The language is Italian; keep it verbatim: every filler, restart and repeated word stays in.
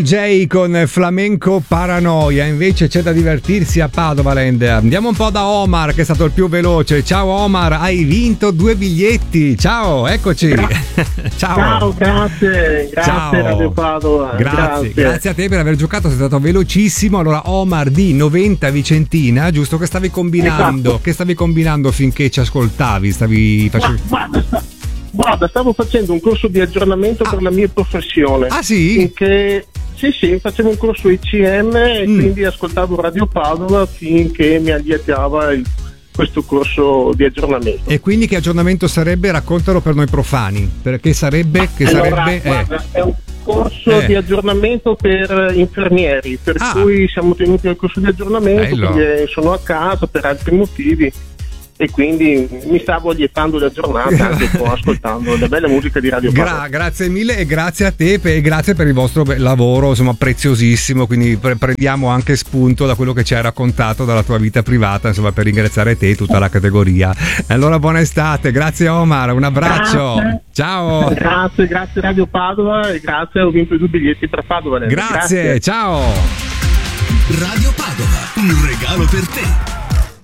Jay con Flamenco Paranoia. Invece c'è da divertirsi a Padovaland. Andiamo un po' da Omar, che è stato il più veloce. Ciao Omar, hai vinto due biglietti. Ciao, eccoci. Ciao. Ciao, grazie, grazie Ciao. Radio Padova. Grazie, grazie, grazie a te per aver giocato, sei stato velocissimo. Allora Omar di Noventa Vicentina, giusto, che stavi combinando? Esatto. Che stavi combinando finché ci ascoltavi? Stavi facendo... Guarda, sta- guarda, stavo facendo un corso di aggiornamento Ah. per la mia professione. Ah sì? Finché, sì, sì, facevo un corso I C M e Mm. quindi ascoltavo Radio Padova finché mi allietava il- questo corso di aggiornamento. E quindi che aggiornamento sarebbe? Raccontalo per noi profani, perché sarebbe che Allora, sarebbe eh. guarda, è un corso Eh. di aggiornamento per infermieri, per Ah. cui siamo tenuti al corso di aggiornamento Bello. perché sono a casa per altri motivi e quindi mi stavo allietando la giornata anche un po' ascoltando la bella musica di Radio Gra- Padova. grazie mille e grazie a te pe- e grazie per il vostro be- lavoro, insomma, preziosissimo. Quindi pre- prendiamo anche spunto da quello che ci hai raccontato dalla tua vita privata, insomma, per ringraziare te e tutta la categoria. Allora buona estate, grazie Omar, un abbraccio. Grazie. Ciao. Grazie, grazie Radio Padova e grazie, ho vinto i due biglietti per Padova. Grazie, ciao. Radio Padova, un regalo per te.